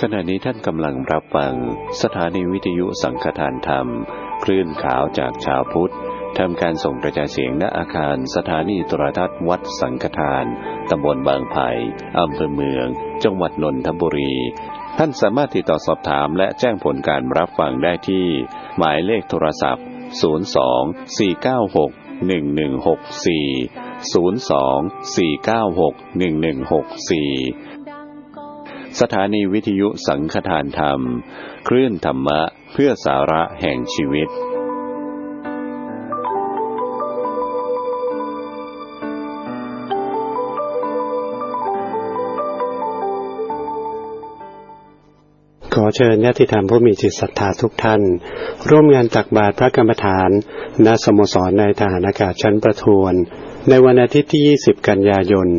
ขณะนี้ท่านกำลังรับฟังสถานีวิทยุสังฆทานธรรมคลื่นขาวจากชาวพุทธทำการส่งกระจายเสียงณอาคารสถานีโทรทัศน์วัดสังฆทานตำบลบางไผ่อำเภอเมืองจังหวัดนนทบุรีท่านสามารถติดต่อสอบถามและแจ้งผลการรับฟังได้ที่หมายเลขโทรศัพท์02-496-1164 สถานีวิทยุสังฆทานธรรมคลื่นธรรมะเพื่อสาระแห่งชีวิตขอเชิญญาติธรรมผู้มีจิตศรัทธาทุกท่านร่วมงานตักบาตรพระกรรมฐานณสโมสรในทหารอากาศชั้นประทวนในวันอาทิตย์ที่20กันยายน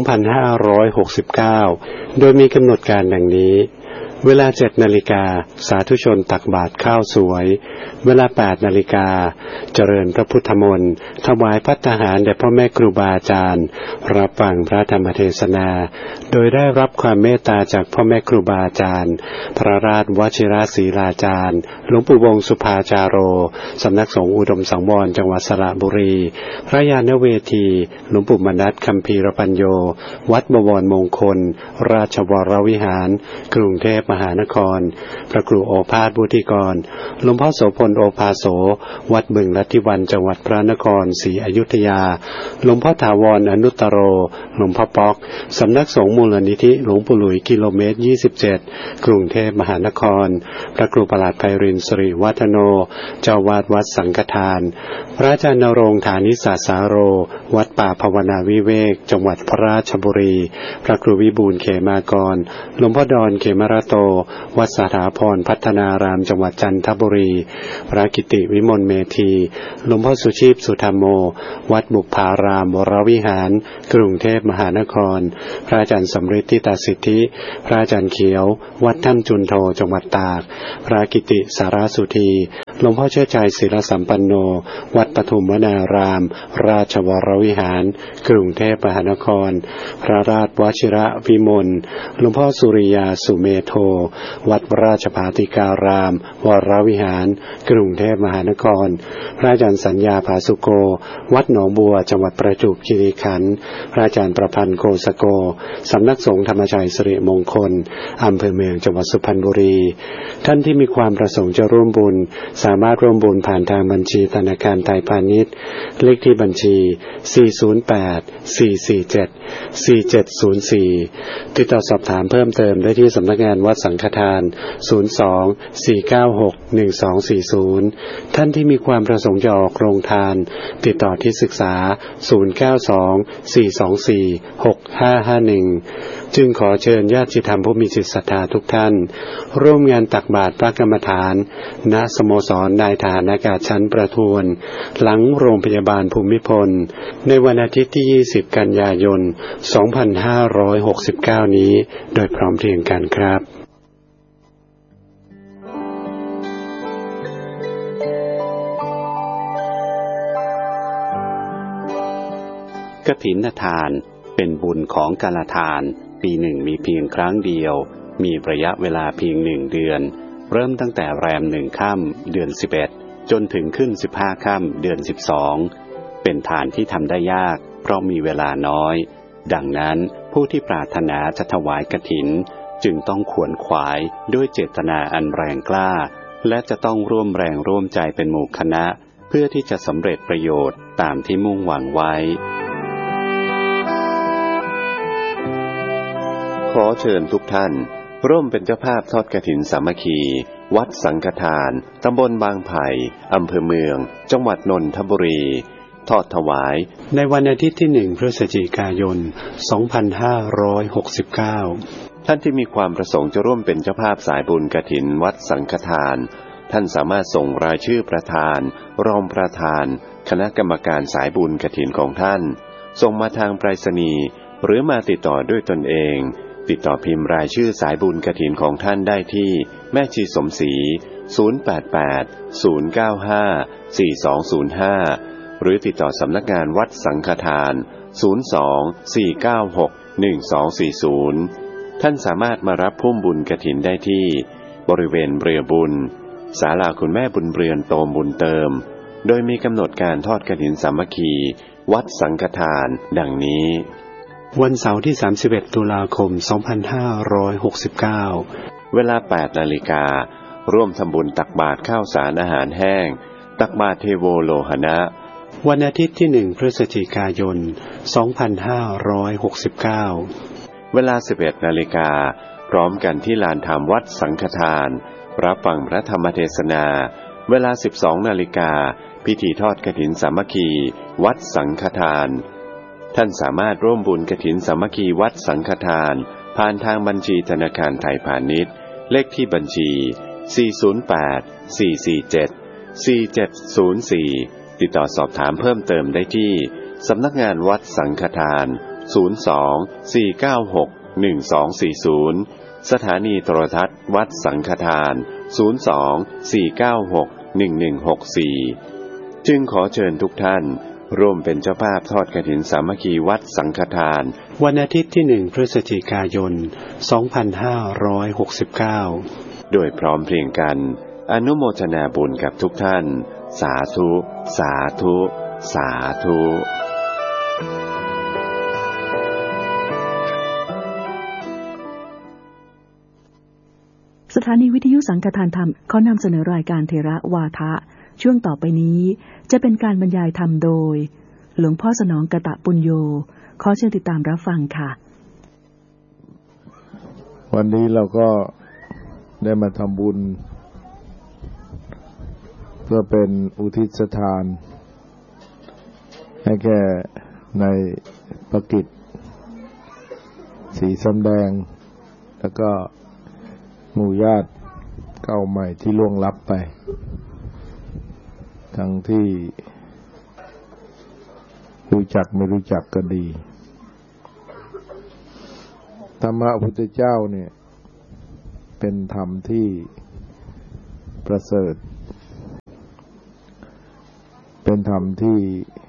2569โดยมีกำหนดการดังนี้เวลา 7:00 น.สาธุชนตักบาตรข้าวสวยเวลา 8:00 น.เจริญพระพุทธมนต์ถวายภัตตาหารแด่พ่อแม่ครูบาอาจารย์รับฟังพระธรรมเทศนาโดยได้รับความเมตตาจากพ่อแม่ครูบาอาจารย์พระราชวชิรศรีลาจารย์หลวงปู่วงศ์สุภาจาโรสำนักสงฆ์อุดมสังวรจังหวัดสระบุรีพระยานเวทีหลวงปู่มนัสคัมภีรปัญโยวัดบวรมงคลราชวรวิหารกรุงเทพมหานครพระครูโอภาสบุติกรหลวงพ่อโสพลโอภาโสวัดบึงลัทธิวันจังหวัดพระนครศรีอยุธยาหลวงพ่อถาวรอนุตตโรหลวงพ่อป๊อกสำนักสงฆ์มูลนิธิหลวงปู่หลุยกิโลเมตร27กรุงเทพมหานครพระครูประหลัดไพรินทร์สิริวัฒโนเจ้าวาดวัดสังฆทานพระอาจารย์นรงค์ฐานิสาสาโรวัดป่าภาวนาวิเวกจังหวัดพระราชบุรีพระครูวิบูลย์เขมากรหลวงพ่อดอนเขมรโตวัดสถาพรพัฒนารามจังหวัดจันทบุรีพระกิติวิมลเมธีหลวงพ่อสุชีพสุธรรมโมวัดบุพารามวรวิหารกรุงเทพมหานครพระอาจารย์สำริดทิตาสิทธิพระอาจารย์เขียววัดถ้ำจุนโทจังหวัดตากพระกิติสารสุธีหลวงพ่อเชื่อใจศิลสัมปันโนวัดปทุมวนารามราชวรวิหารกรุงเทพมหานครพระราชวชิระวิมลหลวงพ่อสุริยาสุเมโทวัดราชภาติการามวรวิหารกรุงเทพมหานครพระอาจารย์สัญญาภาสุโกวัดหนองบัวจังหวัดประจวบคีรีขันธ์พระอาจารย์ประพันธ์โกสโกสำนักสงฆ์ธรรมชัยสิริมงคลอำเภอเมืองจังหวัดสุพรรณบุรีท่านที่มีความประสงค์จะร่วมบุญสามารถร่วมบุญผ่านทางบัญชีธนาคารไทยพาณิชย์เลขที่บัญชี408-447-4704ติดต่อสอบถามเพิ่มเติมได้ที่สำนักงานวัดสังฆทาน02-496-1240ท่านที่มีความประสงค์จะออกโรงทานติดต่อที่ศึกษา092-424-6551จึงขอเชิญญาติธรรมผู้มีจิตศรัทธาทุกท่านร่วมงานตักบาตรพระกรรมฐานณสโมสรนายทหารอากาศชั้นประทวนหลังโรงพยาบาลภูมิพลในวันอาทิตย์ที่20กันยายน2569นี้โดยพร้อมเพรียงกันครับกฐินทานเป็นบุญของกาลทานปีหนึ่งมีเพียงครั้งเดียวมีระยะเวลาเพียง1 เดือนเริ่มตั้งแต่แรม1 ค่ำเดือน11จนถึงขึ้น15 ค่ำเดือน12เป็นทานที่ทำได้ยากเพราะมีเวลาน้อยดังนั้นผู้ที่ปรารถนาจะถวายกฐินจึงต้องขวนขวายด้วยเจตนาอันแรงกล้าและจะต้องร่วมแรงร่วมใจเป็นหมู่คณะเพื่อที่จะสำเร็จประโยชน์ตามที่มุ่งหวังไว้ขอเชิญทุกท่านร่วมเป็นเจ้าภาพทอดกฐินสามัคคีวัดสังฆทานตำบลบางไผ่อำเภอเมืองจังหวัดนนทบุรีทอดถวายในวันอาทิตย์ที่1พฤศจิกายน2569ท่านที่มีความประสงค์จะร่วมเป็นเจ้าภาพสายบุญกฐินวัดสังฆทานท่านสามารถส่งรายชื่อประธานรองประธานคณะกรรมการสายบุญกฐินของท่านส่งมาทางไปรษณีย์หรือมาติดต่อด้วยตนเองติดต่อพิมพ์รายชื่อสายบุญกฐินของท่านได้ที่แม่ชีสมศรี088-095-4205หรือติดต่อสำนักงานวัดสังฆทาน02-496-1240 ท่านสามารถมารับพุ่มบุญกฐินได้ที่บริเวณเรือบุญศาลาคุณแม่บุญเรือนโตมบุญเติมโดยมีกำหนดการทอดกฐินสามัคคีวัดสังฆทานดังนี้วันเสาร์ที่31ตุลาคม2569 เวลา 8:00 น.ร่วมทำบุญตักบาตรข้าวสารอาหารแห้งตักบาตรเทโวโลหณะวันอาทิตย์ที่1พฤศจิกายน2569 เวลา 11:00 น.พร้อมกันที่ลานธรรมวัดสังฆทานรับฟังพระธรรมเทศนาเวลา 12:00 น.พิธีทอดกฐินสามัคคีวัดสังฆทานท่านสามารถร่วมบุญกฐินสามัคคีวัดสังฆทานผ่านทางบัญชีธนาคารไทยพาณิชย์เลขที่บัญชี408-447-4704ติดต่อสอบถามเพิ่มเติมได้ที่สำนักงานวัดสังฆทาน02-496-1240สถานีโทรทัศน์วัดสังฆทาน02-496-1164จึงขอเชิญทุกท่านร่วมเป็นเจ้าภาพทอดกฐินสามัคคีวัดสังฆทานวันอาทิตย์ที่1พฤศจิกายน2569 โดยพร้อมเพรียงกันอนุโมทนาบุญกับทุกท่านสาธุสาธุสาธุสถานีวิทยุสังฆทานธรรมขอนำเสนอรายการเทระวาทะช่วงต่อไปนี้จะเป็นการบรรยายธรรมโดยหลวงพ่อสนองกตปุญโญขอเชิญติดตามรับฟังค่ะวันนี้เราก็ได้มาทำบุญเพื่อเป็นอุทิศทานให้แก่ในพระกิจสีสำแดงแล้วก็หมู่ญาติเก่าใหม่ที่ล่วงลับไปทั้งที่รู้จักไม่รู้จักก็ดีธรรมะพุทธเจ้าเนี่ยเป็นธรรมที่ประเสริฐเป็นธรรมที่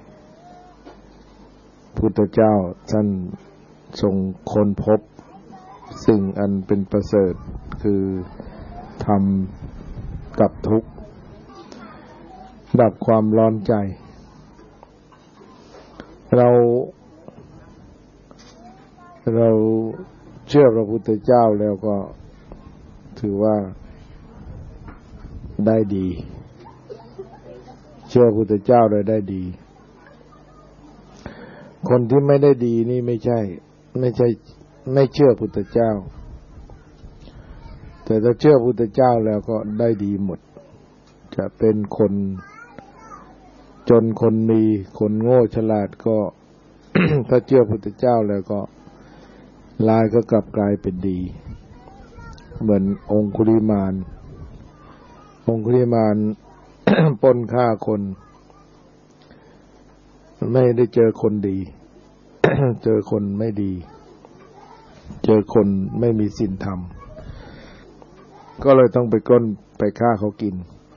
พุทธเจ้าท่านทรงค้นพบสิ่งอันเป็นประเสริฐคือธรรมดับทุกข์ดับความร้อนใจเราเชื่อพระพุทธเจ้าแล้วก็ถือว่าได้ดีเชื่อพระพุทธเจ้าเลยได้ดีคนที่ไม่ได้ดีนี่ไม่เชื่อพุทธเจ้าแต่ถ้าเชื่อพุทธเจ้าแล้วก็ได้ดีหมดจะเป็นคนจนคนมีคนโง่ฉลาดก็ ถ้าเชื่อพุทธเจ้าแล้วก็ลายก็กลับกลายเป็นดีเหมือนองคุลิมาน ปล้นฆ่าคนไม่ได้เจอคนดี เจอคนไม่ดีเจอคนไม่มีศีลธรรมก็เลยต้องไปปล้นไปฆ่าเขากิน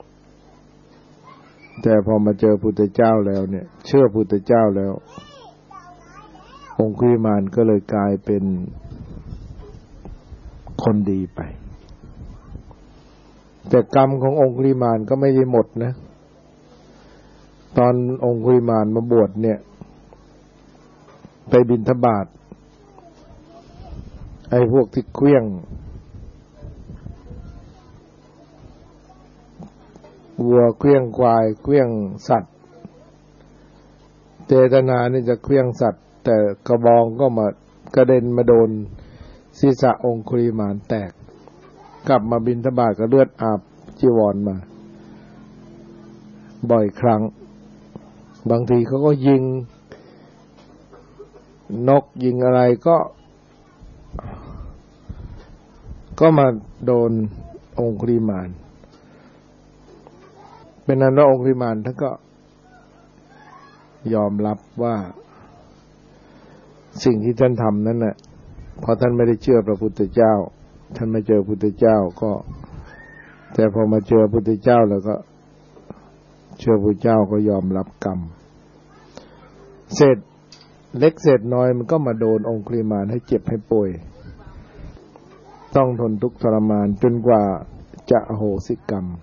แต่พอมาเจอพุทธเจ้าแล้วเนี่ยเชื่อพุทธเจ้าแล้วองคุลิมานก็เลยกลายเป็นคนดีไปแต่กรรมขององคุลิมานก็ไม่ได้หมดนะตอนองคุลิมานมาบวชเนี่ยไปบิณฑบาตไอ้พวกที่เคลี้ยงวัวเคลี้ยงควายเคลี้ยงสัตว์เจตนานี่จะเคลี้ยงสัตว์แต่กระบองก็มากระเด็นมาโดนศีรษะองคุลิมานแตกกลับมาบิณฑบาตก็เลือดอาบจีวรมาบ่อยครั้งบางทีเขาก็ยิงนกยิงอะไรก็มาโดนองคุลิมานเป็นนั้นว่าองคุลิมานท่านก็ยอมรับว่าสิ่งที่ท่านทำนั้นน่ะเพราะท่านไม่ได้เชื่อพระพุทธเจ้าท่านไม่เจอพระพุทธเจ้าก็แต่พอมาเจอพระพุทธเจ้าแล้วก็เชื่อพระพุทธเจ้าก็ยอมรับกรรมเศษเล็กเศษน้อยมันก็มาโดนองคุลิมานให้เจ็บให้ป่วยต้องทนทุกข์ทรมานจนกว่าจะอโหสิกรรม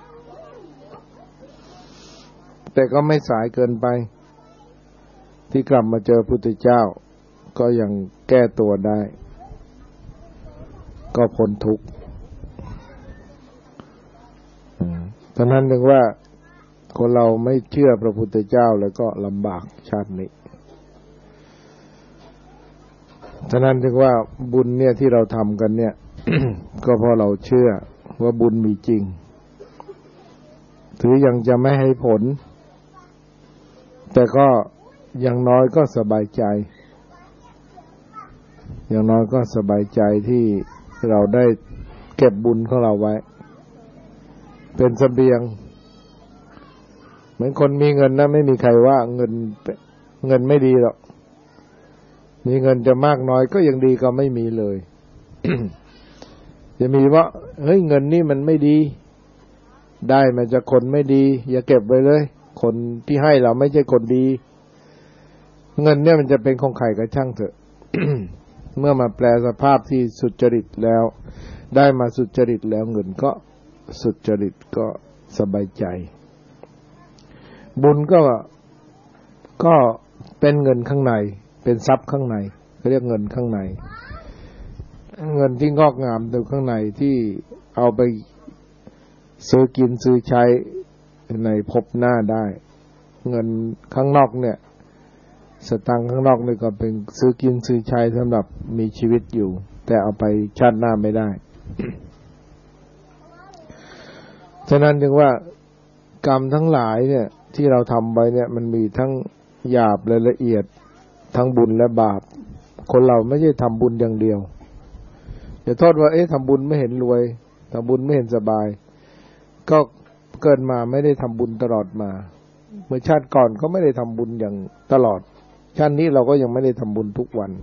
แต่ก็ไม่สายเกินไปที่กลับมาเจอพุทธเจ้าก็ยังแก้ตัวได้ก็พ้นทุกข์ฉะนั้นถึงว่าคนเราไม่เชื่อพระพุทธเจ้าแล้วก็ลำบากชาตินี้ฉะนั้นถึงว่าบุญเนี่ยที่เราทำกันเนี่ย ก็เพราะเราเชื่อว่าบุญมีจริงถือยังจะไม่ให้ผลแต่ก็อย่างน้อยก็สบายใจอย่างน้อยก็สบายใจที่เราได้เก็บบุญของเราไว้เป็นเสบียงเหมือนคนมีเงินนะไม่มีใครว่าเงินไม่ดีหรอกมีเงินจะมากน้อยก็ยังดีกว่าไม่มีเลย จะมีว่าเฮ้ยเงินนี่มันไม่ดีได้มาจากคนไม่ดีอย่าเก็บไว้เลยคนที่ให้เราไม่ใช่คนดีเงินเนี่ยมันจะเป็นของใครก็ช่างเถอะ เมื่อมาแปลสภาพที่สุจริตแล้วได้มาสุจริตแล้วเงินก็สุจริตก็สบายใจบุญก็เป็นเงินข้างในเป็นทรัพย์ข้างในเขาเรียกเงินข้างในเงินที่งอกงามอยู่ข้างในที่เอาไปซื้อกินซื้อใช้ในภพหน้าได้เงินข้างนอกเนี่ยสตางค์ข้างนอกนี่ก็เป็นซื้อกินซื้อใช้สำหรับมีชีวิตอยู่แต่เอาไปชาติหน้าไม่ได้ ฉะนั้นจึงว่ากรรมทั้งหลายเนี่ยที่เราทำไว้เนี่ยมันมีทั้งหยาบและละเอียดทั้งบุญและบาปคนเราไม่ใช่ทำบุญอย่างเดียวอย่าโทษว่าทำบุญไม่เห็นรวยทำบุญไม่เห็นสบายก็เกิดมาไม่ได้ทำบุญตลอดมาเมื่อชาติก่อนก็ไม่ได้ทำบุญอย่างตลอดชาตินี้เราก็ยังไม่ได้ทำบุญทุกวัน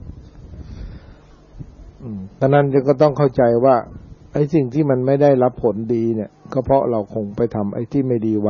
ดังนั้นจึงก็ต้องเข้าใจว่าไอ้สิ่งที่มันไม่ได้รับผลดีเนี่ยก็เพราะเราคงไปทำไอ้ที่ไม่ดีไว้